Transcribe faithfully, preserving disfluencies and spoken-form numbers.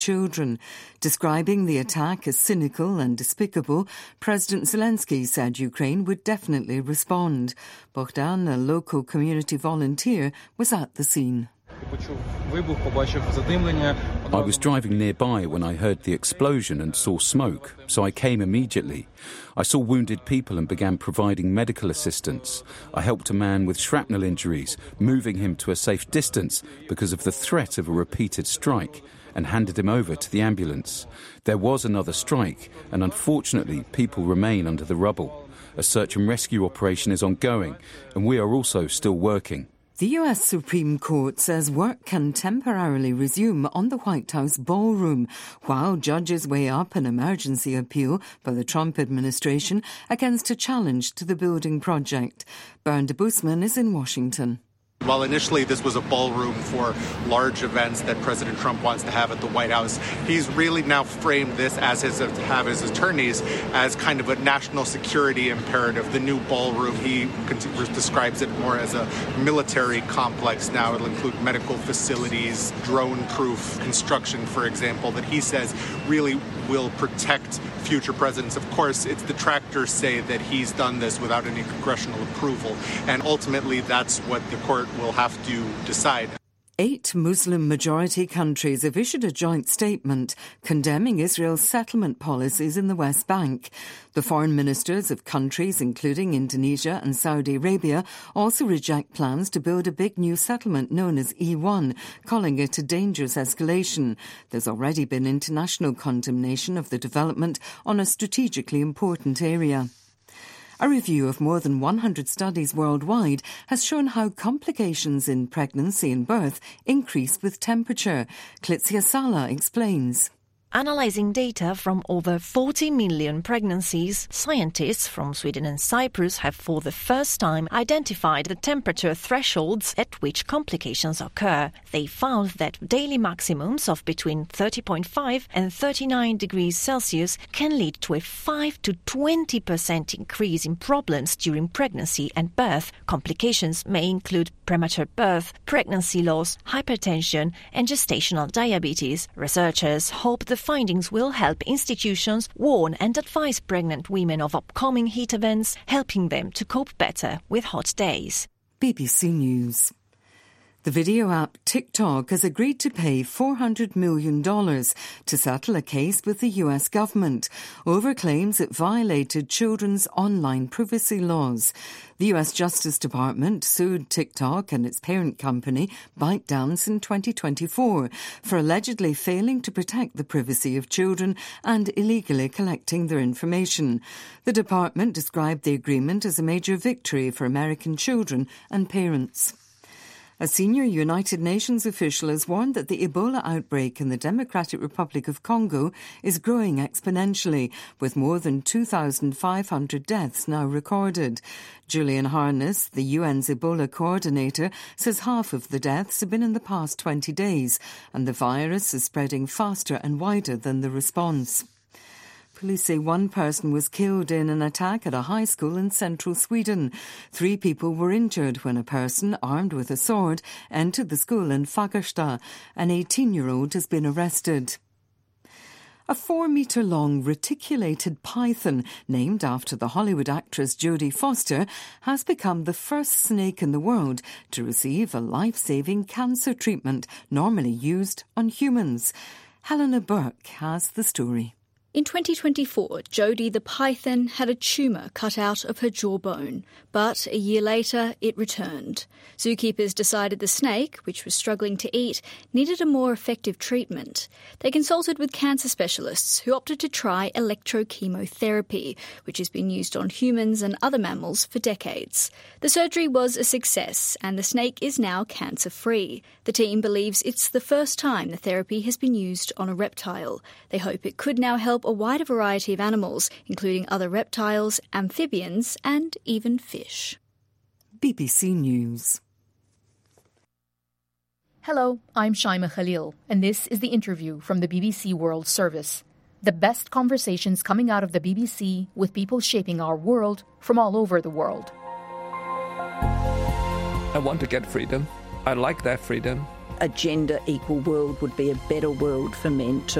children. Describing the attack as cynical and despicable, President Zelensky said Ukraine would definitely respond. Bogdan, a local community volunteer, was at the scene. I was driving nearby when I heard the explosion and saw smoke, so I came immediately. I saw wounded people and began providing medical assistance. I helped a man with shrapnel injuries, moving him to a safe distance because of the threat of a repeated strike, and handed him over to the ambulance. There was another strike, and unfortunately people remain under the rubble. A search and rescue operation is ongoing, and we are also still working. The U S Supreme Court says work can temporarily resume on the White House ballroom while judges weigh up an emergency appeal by the Trump administration against a challenge to the building project. Bernd Busman is in Washington. While initially this was a ballroom for large events that President Trump wants to have at the White House, he's really now framed this, as his have his attorneys, as kind of a national security imperative. The new ballroom, he describes it more as a military complex now. It'll include medical facilities, drone-proof construction, for example, that he says really will protect future presidents. Of course, its detractors say that he's done this without any congressional approval, and ultimately that's what the court will have to decide. Eight Muslim-majority countries have issued a joint statement condemning Israel's settlement policies in the West Bank. The foreign ministers of countries including Indonesia and Saudi Arabia also reject plans to build a big new settlement known as E one, calling it a dangerous escalation. There's already been international condemnation of the development on a strategically important area. A review of more than one hundred studies worldwide has shown how complications in pregnancy and birth increase with temperature. Klitsia Sala explains. Analyzing data from over forty million pregnancies, scientists from Sweden and Cyprus have for the first time identified the temperature thresholds at which complications occur. They found that daily maximums of between thirty point five and thirty-nine degrees Celsius can lead to a five to twenty percent increase in problems during pregnancy and birth. Complications may include premature birth, pregnancy loss, hypertension, and gestational diabetes. Researchers hope the findings will help institutions warn and advise pregnant women of upcoming heat events, helping them to cope better with hot days. B B C News. The video app TikTok has agreed to pay four hundred million dollars to settle a case with the U S government over claims it violated children's online privacy laws. The U S Justice Department sued TikTok and its parent company, ByteDance, in twenty twenty-four for allegedly failing to protect the privacy of children and illegally collecting their information. The department described the agreement as a major victory for American children and parents. A senior United Nations official has warned that the Ebola outbreak in the Democratic Republic of Congo is growing exponentially, with more than two thousand five hundred deaths now recorded. Julian Harness, the U N's Ebola coordinator, says half of the deaths have been in the past twenty days, and the virus is spreading faster and wider than the response. Police say one person was killed in an attack at a high school in central Sweden. Three people were injured when a person armed with a sword entered the school in Fagersta. An eighteen-year-old has been arrested. A four-metre-long reticulated python, named after the Hollywood actress Jodie Foster, has become the first snake in the world to receive a life-saving cancer treatment normally used on humans. Helena Burke has the story. In twenty twenty-four, Jodie the python had a tumour cut out of her jawbone, but a year later it returned. Zookeepers decided the snake, which was struggling to eat, needed a more effective treatment. They consulted with cancer specialists who opted to try electrochemotherapy, which has been used on humans and other mammals for decades. The surgery was a success and the snake is now cancer-free. The team believes it's the first time the therapy has been used on a reptile. They hope it could now help a wider variety of animals, including other reptiles, amphibians and even fish. B B C News. Hello, I'm Shaima Khalil, and this is the interview from the B B C World Service. The best conversations coming out of the B B C with people shaping our world from all over the world. I want to get freedom. I like that freedom. a gender equal world would be a better world for men too.